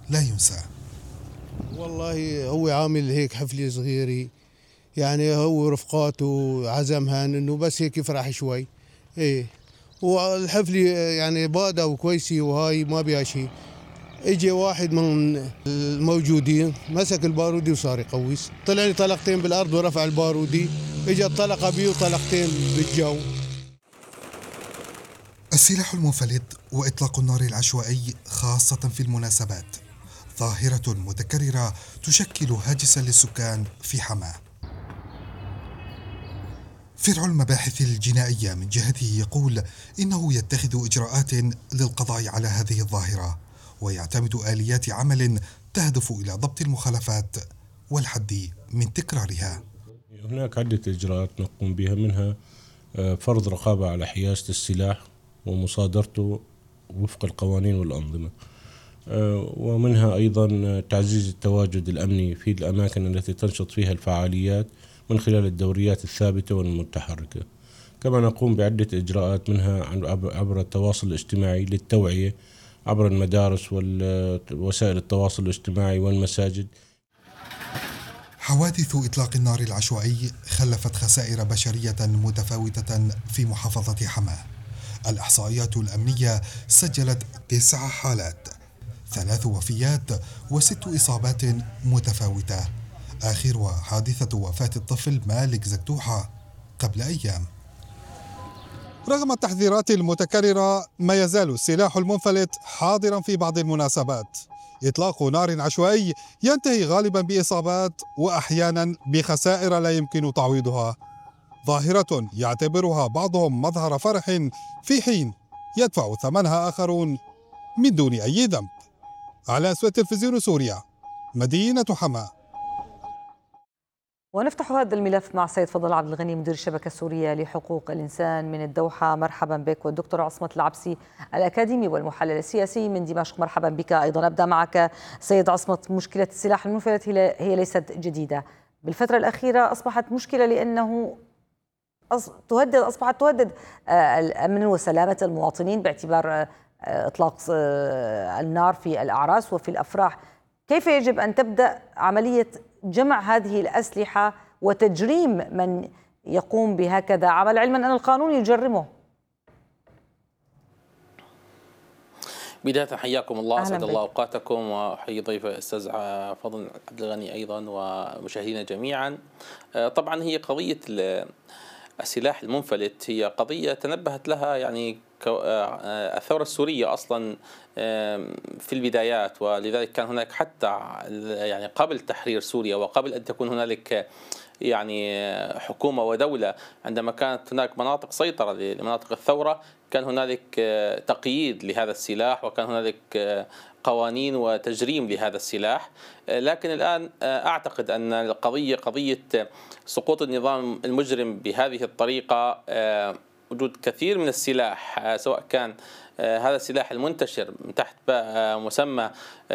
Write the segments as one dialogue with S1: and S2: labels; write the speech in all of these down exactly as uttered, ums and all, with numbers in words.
S1: لا ينسى.
S2: والله هو عامل هيك حفلة صغيرة، يعني هو رفقاته عزمها انه بس هيك يفرح شوي. ايه، والحفلة يعني بادة وكويسة وهاي ما بيها شيء. اجى واحد من الموجودين مسك البارودي وصار يقوس، طلع لي طلقتين بالارض ورفع البارودي، اجى طلقه بيه وطلقتين بالجو.
S1: السلاح المنفلت وإطلاق النار العشوائي خاصة في المناسبات ظاهرة متكررة تشكل هاجسا للسكان في حماة. فرع المباحث الجنائية من جهته يقول إنه يتخذ إجراءات للقضاء على هذه الظاهرة، ويعتمد آليات عمل تهدف إلى ضبط المخالفات والحد من تكرارها.
S3: هناك عدة إجراءات نقوم بها، منها فرض رقابة على حيازة السلاح ومصادرته وفق القوانين والأنظمة، ومنها أيضا تعزيز التواجد الأمني في الأماكن التي تنشط فيها الفعاليات من خلال الدوريات الثابتة والمتحركة. كما نقوم بعدة إجراءات، منها عبر التواصل الاجتماعي للتوعية عبر المدارس ووسائل التواصل الاجتماعي والمساجد.
S1: حوادث إطلاق النار العشوائي خلفت خسائر بشرية متفاوتة في محافظة حماة. الإحصائيات الأمنية سجلت تسع حالات، ثلاث وفيات وست إصابات متفاوتة، آخرها حادثة وفاة الطفل مالك زكتوحة قبل أيام. رغم التحذيرات المتكررة ما يزال السلاح المنفلت حاضرا في بعض المناسبات. إطلاق نار عشوائي ينتهي غالبا بإصابات وأحيانا بخسائر لا يمكن تعويضها، ظاهرة يعتبرها بعضهم مظهر فرح في حين يدفع ثمنها آخرون من دون أي ذنب. على أسوة تلفزيون سوريا، مدينة حماة.
S4: ونفتح هذا الملف مع سيد فضل عبد الغني مدير الشبكة السورية لحقوق الإنسان من الدوحة. مرحبا بك. والدكتور عصمت العبسي الأكاديمي والمحلل السياسي من دمشق. مرحبا بك أيضا. أبدأ معك سيد عصمت. مشكلة السلاح المنفلت هي ليست جديدة، بالفترة الأخيرة أصبحت مشكلة لأنه تهدد أصبحت تهدد الأمن وسلامة المواطنين باعتبار إطلاق النار في الأعراس وفي الأفراح. كيف يجب أن تبدأ عملية جمع هذه الأسلحة وتجريم من يقوم بهكذا عمل، علما أن القانون يجرمه؟
S5: بداية حياكم الله، أسعد الله أوقاتكم، وأحيي ضيف الأستاذ فضل عبد الغني أيضا ومشاهدينا جميعا. طبعا هي قضية السلاح المنفلت هي قضية تنبهت لها يعني الثورة السورية أصلا في البدايات، ولذلك كان هناك حتى يعني قبل تحرير سوريا وقبل أن تكون هنالك يعني حكومة ودولة، عندما كانت هناك مناطق سيطرة لمناطق الثورة كان هنالك تقييد لهذا السلاح وكان هنالك قوانين وتجريم لهذا السلاح. لكن الآن أعتقد أن القضية قضية سقوط النظام المجرم بهذه الطريقة، وجود كثير من السلاح سواء كان هذا السلاح المنتشر من تحت مسمى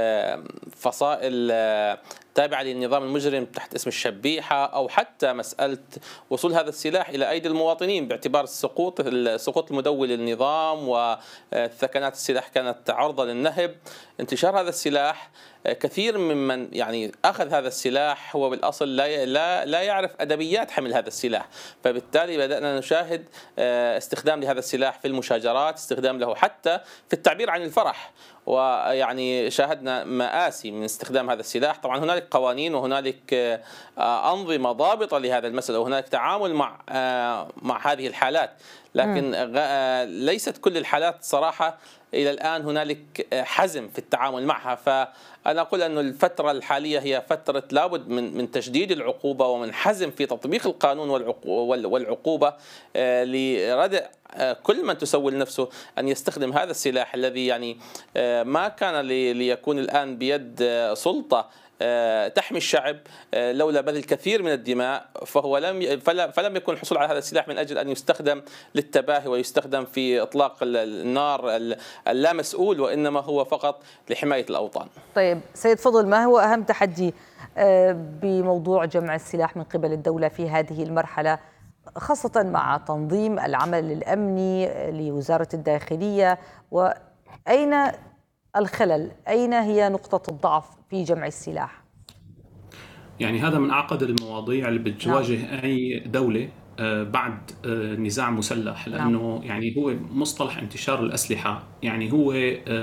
S5: فصائل تابعة للنظام المجرم تحت اسم الشبيحة، أو حتى مسألة وصول هذا السلاح إلى أيدي المواطنين باعتبار السقوط السقوط المدوي للنظام وثكنات السلاح كانت عرضة للنهب. انتشار هذا السلاح، كثير ممن يعني أخذ هذا السلاح هو بالأصل لا لا لا يعرف أدبيات حمل هذا السلاح، فبالتالي بدأنا نشاهد استخدام لهذا السلاح في المشاجرات، استخدام له حتى في التعبير عن الفرح، ويعني شاهدنا مآسي من استخدام هذا السلاح. طبعا هنالك قوانين وهنالك أنظمة ضابطة لهذا المسألة وهنالك تعامل مع مع هذه الحالات، لكن ليست كل الحالات صراحة إلى الآن هنالك حزم في التعامل معها. فأنا أقول أن الفترة الحالية هي فترة لابد من من تشديد العقوبة ومن حزم في تطبيق القانون والعقوبة لردع كل من تسول نفسه أن يستخدم هذا السلاح الذي يعني ما كان ليكون الآن بيد سلطة تحمي الشعب لولا بذل الكثير من الدماء، فهو لم فلم يكن الحصول على هذا السلاح من أجل أن يستخدم للتباهي ويستخدم في إطلاق النار اللامسؤول، وإنما هو فقط لحماية الأوطان.
S4: طيب سيد فضل، ما هو أهم تحدي بموضوع جمع السلاح من قبل الدولة في هذه المرحلة، خاصة مع تنظيم العمل الأمني لوزارة الداخلية؟ وأين الخلل؟ أين هي نقطة الضعف في جمع السلاح؟
S6: يعني هذا من أعقد المواضيع اللي بتواجه نعم. أي دولة بعد نزاع مسلح، لأنه نعم. يعني هو مصطلح انتشار الأسلحة، يعني هو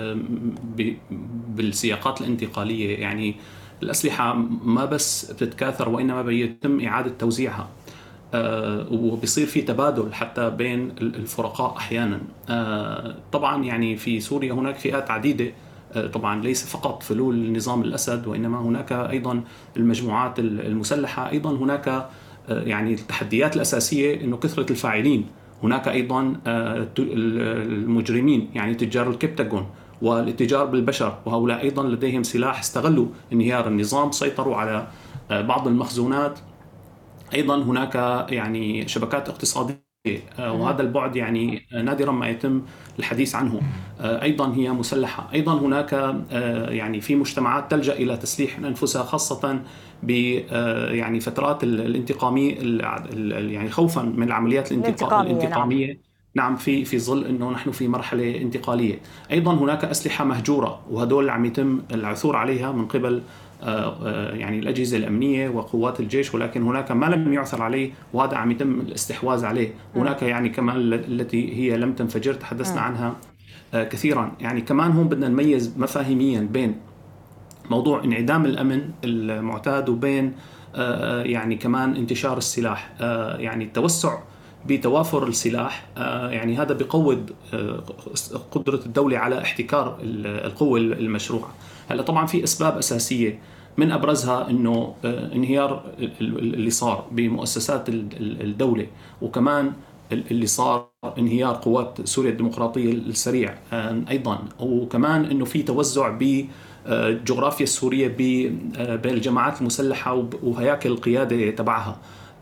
S6: بالسياقات الانتقالية، يعني الأسلحة ما بس بتتكاثر وإنما بيتم إعادة توزيعها، وبيصير في تبادل حتى بين الفرقاء أحيانا. طبعا يعني في سوريا هناك فئات عديدة، طبعا ليس فقط فلول نظام الأسد، وإنما هناك أيضا المجموعات المسلحة، أيضا هناك يعني التحديات الأساسية أنه كثرة الفاعلين، هناك أيضا المجرمين يعني تجار الكبتاغون والاتجار بالبشر، وهؤلاء أيضا لديهم سلاح، استغلوا انهيار النظام، سيطروا على بعض المخزونات. أيضا هناك يعني شبكات اقتصادية، وهذا البعد يعني نادرا ما يتم الحديث عنه، أيضا هي مسلحة. أيضا هناك يعني في مجتمعات تلجأ إلى تسليح أنفسها، خاصة ب يعني فترات الانتقامية، يعني خوفا من العمليات الانتقامية, الانتقامية نعم. نعم في في ظل انه نحن في مرحله انتقاليه. ايضا هناك اسلحه مهجوره، وهدول عم يتم العثور عليها من قبل يعني الأجهزة الأمنية وقوات الجيش، ولكن هناك ما لم يعثر عليه وهذا عم يتم الاستحواذ عليه. هناك يعني كمان التي هي لم تنفجر، تحدثنا عنها كثيرا. يعني كمان هون بدنا نميز مفاهيميا بين موضوع انعدام الأمن المعتاد وبين يعني كمان انتشار السلاح. يعني التوسع بتوافر السلاح يعني هذا بيقوض قدرة الدولة على احتكار القوة المشروعة. هلا طبعا في أسباب أساسية، من أبرزها أنه انهيار اللي صار بمؤسسات الدولة، وكمان اللي صار انهيار قوات سوريا الديمقراطية السريع أيضا، وكمان أنه في توزع بالجغرافيا السورية بين الجماعات المسلحة وهياكل القيادة تبعها.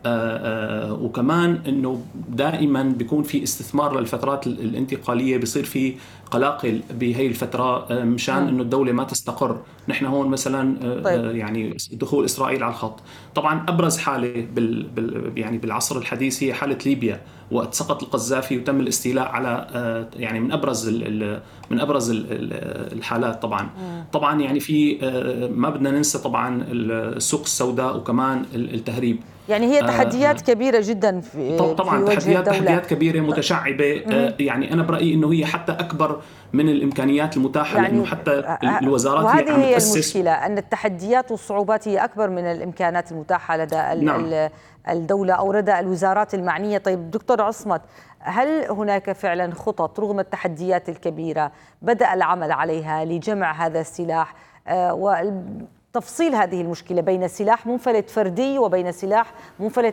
S6: آآ آآ وكمان انه دائما بيكون في استثمار للفترات الانتقاليه، بيصير في قلاقل بهي الفتره مشان انه الدوله ما تستقر. نحن هون مثلا طيب. يعني دخول اسرائيل على الخط، طبعا ابرز حاله بال بال يعني بالعصر الحديث هي حاله ليبيا، وقت سقط القذافي وتم الاستيلاء على يعني من ابرز من ابرز الحالات. طبعا طبعا يعني في ما بدنا ننسى طبعا السوق السوداء وكمان التهريب.
S4: يعني هي تحديات آه كبيرة جدا في
S6: طبعا
S4: في
S6: تحديات
S4: الدولة.
S6: تحديات كبيرة متشعبة. آه يعني أنا برأيي إنه هي حتى أكبر من الإمكانيات المتاحة، يعني لأنه حتى الوزارات
S4: وهذه
S6: هي,
S4: هي المشكلة، أن التحديات والصعوبات هي أكبر من الإمكانات المتاحة لدى نعم. الدولة أو لدى الوزارات المعنية. طيب دكتور عصمت، هل هناك فعلا خطط رغم التحديات الكبيرة بدأ العمل عليها لجمع هذا السلاح آه و تفصيل هذه المشكلة بين سلاح منفلت فردي وبين سلاح منفلت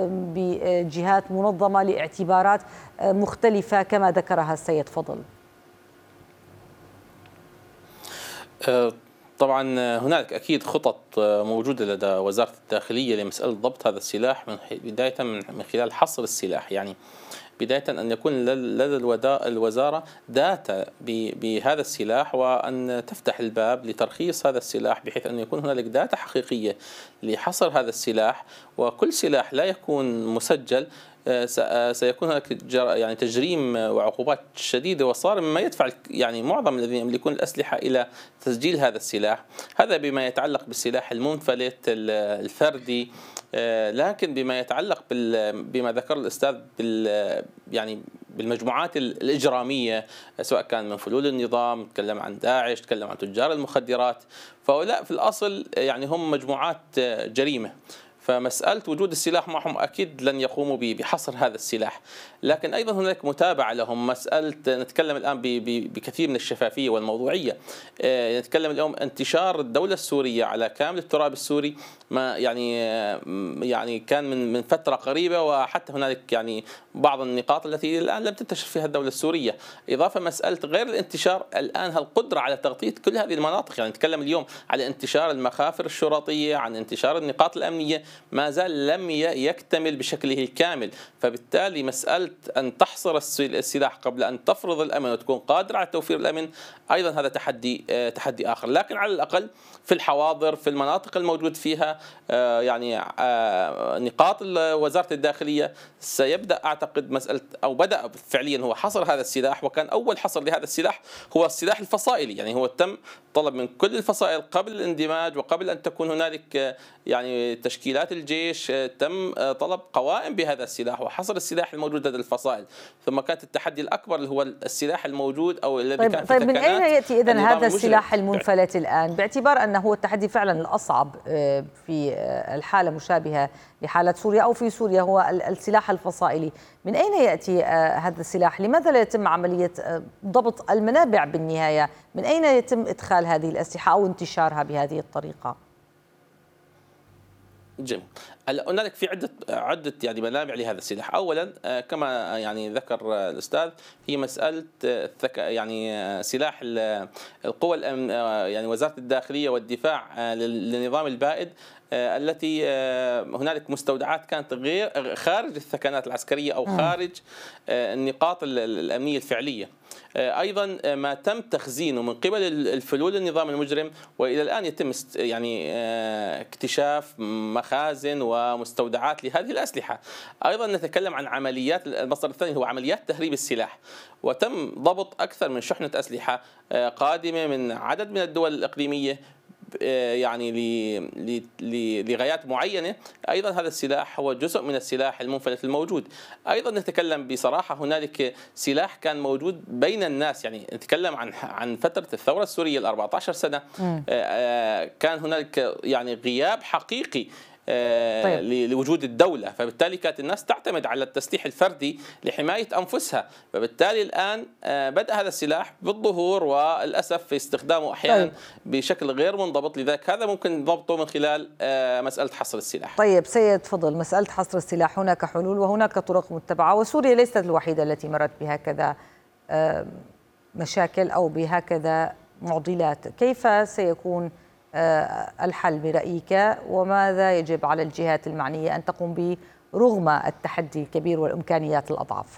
S4: بجهات منظمة لاعتبارات مختلفة كما ذكرها السيد فضل؟
S5: طبعا هناك أكيد خطط موجودة لدى وزارة الداخلية لمسألة ضبط هذا السلاح، من بداية من خلال حصر السلاح. يعني بداية أن يكون لدى الوزارة داتا بهذا السلاح، وأن تفتح الباب لترخيص هذا السلاح بحيث أن يكون هنالك داتا حقيقية لحصر هذا السلاح. وكل سلاح لا يكون مسجل سيكون هناك يعني تجريم وعقوبات شديدة، وصار مما يدفع يعني معظم الذين يملكون الأسلحة إلى تسجيل هذا السلاح. هذا بما يتعلق بالسلاح المنفلت الفردي. لكن بما يتعلق بما ذكر الأستاذ بال يعني بالمجموعات الإجرامية، سواء كان من فلول النظام، تكلم عن داعش، تكلم عن تجار المخدرات، فهؤلاء في الأصل يعني هم مجموعات جريمة. فمسألة وجود السلاح معهم أكيد لن يقوموا بحصر هذا السلاح، لكن أيضا هناك متابعة لهم. مسألة نتكلم الآن بكثير من الشفافية والموضوعية. نتكلم اليوم انتشار الدولة السورية على كامل التراب السوري، ما يعني يعني كان من من فترة قريبة، وحتى هنالك يعني بعض النقاط التي الآن لم تنتشر فيها الدولة السورية. إضافة مسألة غير الانتشار الآن القدرة على تغطية كل هذه المناطق. يعني نتكلم اليوم على انتشار المخافر الشرطية، عن انتشار النقاط الأمنية. ما زال لم يكتمل بشكله الكامل. فبالتالي مسألة أن تحصر السلاح قبل أن تفرض الأمن وتكون قادرة على توفير الأمن أيضا هذا تحدي تحدي آخر. لكن على الأقل في الحواضر في المناطق الموجود فيها يعني نقاط وزارة الداخلية سيبدأ أعتقد مسألة أو بدأ فعليا هو حصر هذا السلاح. وكان أول حصر لهذا السلاح هو السلاح الفصائلي، يعني هو تم طلب من كل الفصائل قبل الاندماج وقبل أن تكون هنالك يعني تشكيلات الجيش تم طلب قوائم بهذا السلاح وحصر السلاح الموجود لدى الفصائل. ثم كانت التحدي الأكبر اللي هو السلاح الموجود أو الذي
S4: طيب
S5: كان
S4: طيب
S5: في
S4: من أين يأتي إذن هذا السلاح
S5: المجرم.
S4: المنفلت الآن، باعتبار أنه هو التحدي فعلا الأصعب في الحالة مشابهة لحالة سوريا أو في سوريا هو السلاح الفصائلي؟ من أين يأتي هذا السلاح؟ لماذا لا يتم عملية ضبط المنابع بالنهاية؟ من أين يتم إدخال هذه الأسلحة أو انتشارها بهذه الطريقة؟
S5: جميل. هنالك في عدة عدة يعني منابع لهذا السلاح. أولا كما يعني ذكر الأستاذ هي مسألة يعني سلاح القوى يعني وزارة الداخلية والدفاع للنظام البائد التي هنالك مستودعات كانت غير خارج الثكنات العسكرية أو خارج النقاط الأمنية الفعلية. أيضا ما تم تخزينه من قبل الفلول النظام المجرم وإلى الآن يتم يعني اكتشاف مخازن ومستودعات لهذه الأسلحة. أيضا نتكلم عن عمليات، المصدر الثاني هو عمليات تهريب السلاح، وتم ضبط أكثر من شحنة أسلحة قادمة من عدد من الدول الإقليمية يعني لغايات معينة. أيضا هذا السلاح هو جزء من السلاح المنفلت الموجود. أيضا نتكلم بصراحة هنالك سلاح كان موجود بين الناس، يعني نتكلم عن عن فترة الثورة السورية الأربعة عشر سنة كان هنالك يعني غياب حقيقي طيب. لوجود الدولة، فبالتالي كانت الناس تعتمد على التسليح الفردي لحماية أنفسها. فبالتالي الآن بدأ هذا السلاح بالظهور وللأسف في استخدامه أحيانا طيب. بشكل غير منضبط، لذلك هذا ممكن ضبطه من خلال مسألة حصر السلاح.
S4: طيب سيد فضل، مسألة حصر السلاح هناك حلول وهناك طرق متبعة، وسوريا ليست الوحيدة التي مرت بهكذا مشاكل أو بهكذا معضلات. كيف سيكون الحل برأيك، وماذا يجب على الجهات المعنية أن تقوم به رغم التحدي الكبير والإمكانيات الأضعف؟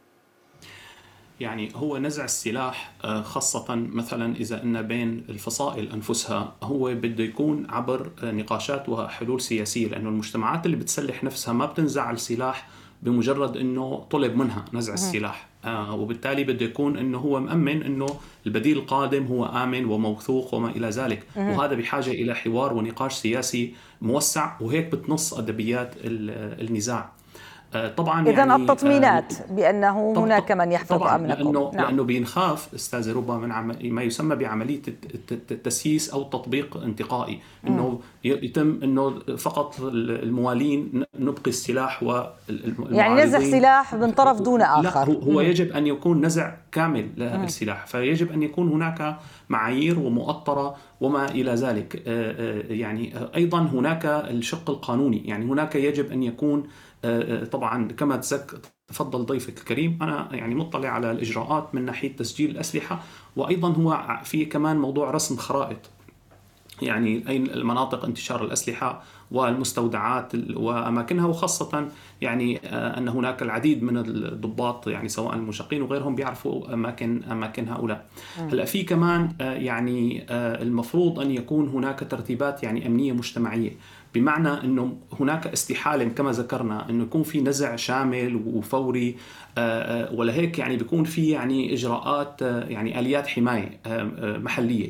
S6: يعني هو نزع السلاح خاصة مثلا إذا أن بين الفصائل أنفسها هو بده يكون عبر نقاشات وحلول سياسية، لأنه المجتمعات اللي بتسلح نفسها ما بتنزع السلاح بمجرد أنه طلب منها نزع السلاح، آه وبالتالي بده يكون أنه هو مأمن أنه البديل القادم هو آمن وموثوق وما إلى ذلك، وهذا بحاجة إلى حوار ونقاش سياسي موسع، وهيك بتنص أدبيات النزاع. طبعا
S4: إذن يعني التطمينات بأنه هناك من يحفظ أمنكم.
S6: لأنه, نعم. لأنه بينخاف أستاذ ربا من عم... ما يسمى بعملية التسييس أو التطبيق انتقائي، أنه يتم أنه فقط الموالين نبقي السلاح والمعارضين،
S4: يعني نزع سلاح من طرف دون آخر.
S6: لا، هو يجب أن يكون نزع كامل للسلاح، فيجب أن يكون هناك معايير ومؤطرة وما إلى ذلك. يعني أيضا هناك الشق القانوني، يعني هناك يجب أن يكون طبعا كما تفضل ضيفك الكريم، أنا يعني مطلع على الإجراءات من ناحية تسجيل الأسلحة، وأيضا هو في كمان موضوع رسم خرائط، يعني أين المناطق انتشار الأسلحة والمستودعات وأماكنها، وخاصة يعني أن هناك العديد من الضباط يعني سواء المنشقين وغيرهم بيعرفوا أماكن أماكن هؤلاء. هلا في كمان يعني المفروض أن يكون هناك ترتيبات يعني أمنية مجتمعية، بمعنى أنه هناك استحالة كما ذكرنا أنه يكون في نزع شامل وفوري، ولهيك يعني بيكون في يعني إجراءات يعني آليات حماية محلية،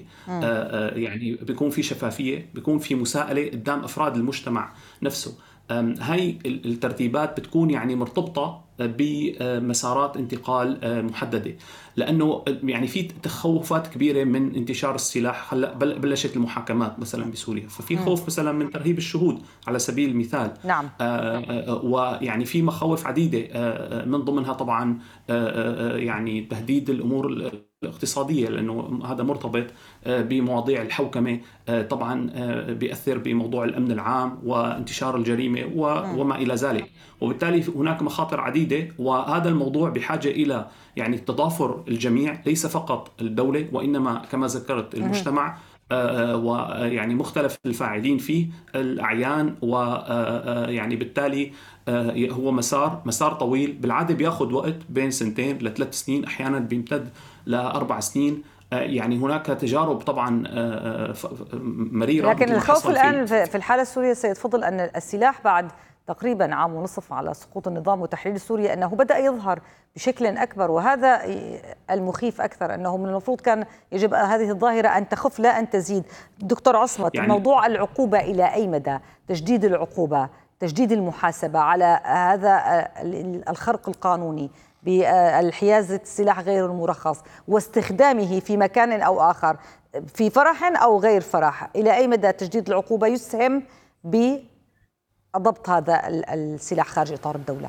S6: يعني بيكون في شفافية، بيكون في مساءلة قدام أفراد المجتمع نفسه. هاي الترتيبات بتكون يعني مرتبطة بمسارات انتقال محددة، لأنه يعني في تخوفات كبيرة من انتشار السلاح. هلا بلشت المحاكمات مثلا بسوريا، ففي خوف مثلا من ترهيب الشهود على سبيل المثال.
S4: نعم.
S6: ويعني في مخاوف عديدة من ضمنها طبعا يعني تهديد الأمور الاقتصادية، لأنه هذا مرتبط بمواضيع الحوكمة، طبعا بيأثر بموضوع الأمن العام وانتشار الجريمة وما إلى ذلك، وبالتالي هناك مخاطر عديدة. وهذا الموضوع بحاجة إلى يعني تضافر الجميع، ليس فقط الدولة وإنما كما ذكرت المجتمع ويعني مختلف الفاعلين فيه الأعيان، ويعني بالتالي هو مسار مسار طويل بالعادة بياخذ وقت بين سنتين لثلاث سنين، أحيانا بيمتد لأربع سنين. يعني هناك تجارب طبعا مريرة،
S4: لكن الخوف الآن في الحالة السورية سيد فضل أن السلاح بعد تقريبا عام ونصف على سقوط النظام وتحرير سوريا أنه بدأ يظهر بشكل أكبر، وهذا المخيف أكثر، أنه من المفروض كان يجب هذه الظاهرة أن تخف لا أن تزيد. دكتور عصمت، يعني موضوع العقوبة إلى أي مدى؟ تجديد العقوبة، تجديد المحاسبة على هذا الخرق القانوني بالحيازة السلاح غير المرخص واستخدامه في مكان أو آخر في فرح أو غير فرح، إلى أي مدى تجديد العقوبة يسهم بضبط هذا السلاح خارج إطار الدولة؟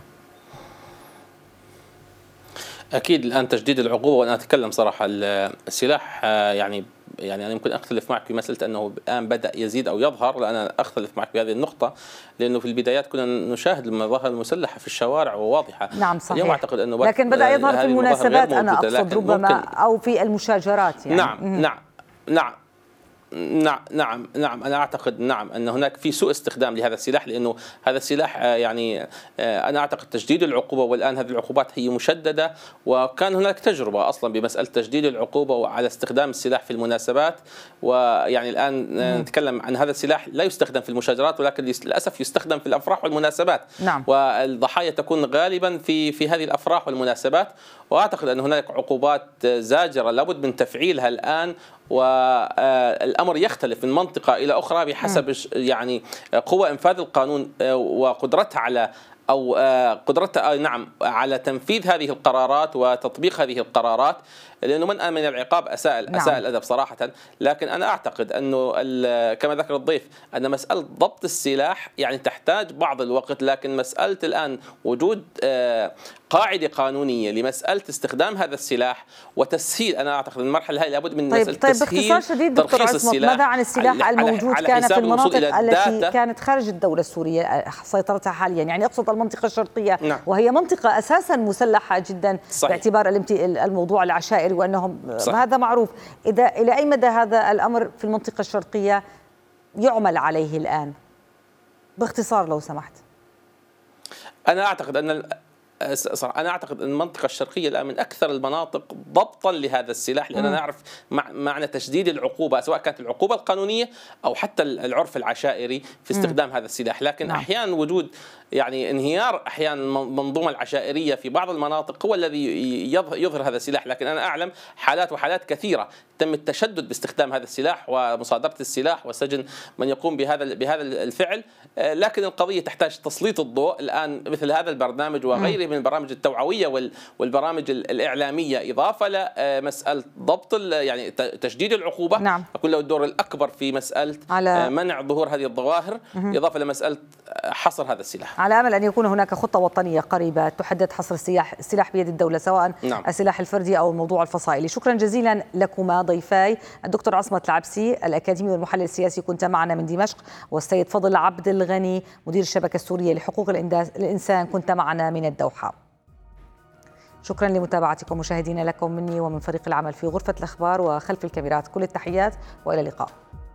S5: أكيد الآن تجديد العقوبة، وأنا أتكلم صراحة السلاح يعني يعني أنا يمكن أختلف معك في مسألة أنه الآن بدأ يزيد أو يظهر، لا أنا أختلف معك في هذه النقطة، لأنه في البدايات كنا نشاهد المظاهر المسلحة في الشوارع وواضحة.
S4: نعم صحيح.
S5: اليوم أعتقد أنه
S4: لكن بدأ يظهر في المناسبات، أنا أقصد ربما أو في المشاجرات يعني.
S5: نعم نعم نعم نعم نعم نعم أنا أعتقد نعم أن هناك في سوء استخدام لهذا السلاح، لأنه هذا السلاح يعني أنا أعتقد تجديد العقوبة، والآن هذه العقوبات هي مشددة، وكان هناك تجربة أصلا بمسألة تجديد العقوبة وعلى استخدام السلاح في المناسبات، ويعني الآن نتكلم عن هذا السلاح لا يستخدم في المشاجرات، ولكن للأسف يستخدم في الأفراح والمناسبات.
S4: نعم.
S5: والضحايا تكون غالبا في في هذه الأفراح والمناسبات، وأعتقد أن هناك عقوبات زاجرة لابد من تفعيلها الآن، والأمر يختلف من منطقة إلى أخرى بحسب يعني قوة إنفاذ القانون وقدرتها على أو قدرتها نعم على تنفيذ هذه القرارات وتطبيق هذه القرارات، لأنه من من العقاب أساء نعم. أساء الأدب صراحة. لكن أنا أعتقد أنه كما ذكر الضيف أن مسألة ضبط السلاح يعني تحتاج بعض الوقت، لكن مسألة الآن وجود قاعدة قانونية لمسألة استخدام هذا السلاح وتسهيل، أنا أعتقد المرحلة هاي لابد من
S4: طيب
S5: مسألة
S4: طيب
S5: تسهيل
S4: باختصار شديد دكتور عصمت، ماذا عن السلاح الموجود على كان في المناطق التي كانت خارج الدولة السورية سيطرتها حاليا، يعني أقصد المنطقة الشرقية نعم. وهي منطقة أساسا مسلحة جدا صحيح. باعتبار الموضوع العشائري وأنهم صح. هذا معروف. إذا إلى أي مدى هذا الأمر في المنطقة الشرقية يعمل عليه الآن؟ باختصار لو سمحت.
S5: أنا أعتقد أن أنا أعتقد أن المنطقة الشرقية الآن من أكثر المناطق ضبطا لهذا السلاح، لأننا نعرف معنى تشديد العقوبة سواء كانت العقوبة القانونية أو حتى العرف العشائري في استخدام هذا السلاح. لكن نعم. أحيانا وجود يعني انهيار أحيانا المنظومة العشائرية في بعض المناطق هو الذي يظهر هذا السلاح. لكن أنا أعلم حالات وحالات كثيرة تم التشدد باستخدام هذا السلاح ومصادرة السلاح وسجن من يقوم بهذا بهذا الفعل. لكن القضية تحتاج تسليط الضوء الآن مثل هذا البرنامج وغيره من البرامج التوعوية والبرامج الإعلامية، إضافة لمسألة ضبط يعني تشديد العقوبة نعم. يكون له الدور الأكبر في مسألة على منع ظهور هذه الظواهر، إضافة لمسألة حصر هذا السلاح.
S4: على أمل أن يكون هناك خطة وطنية قريبة تحدد حصر السلاح السلاح بيد الدولة، سواء نعم. السلاح الفردي أو الموضوع الفصائلي. شكرا جزيلا لكما ضيفاي الدكتور عصمت العبسي الأكاديمي والمحلل السياسي كنت معنا من دمشق، والسيد فضل عبد الغني مدير الشبكة السورية لحقوق الإنسان كنت معنا من الدوحة. شكرا لمتابعتكم مشاهدينا، لكم مني ومن فريق العمل في غرفة الأخبار وخلف الكاميرات كل التحيات، وإلى اللقاء.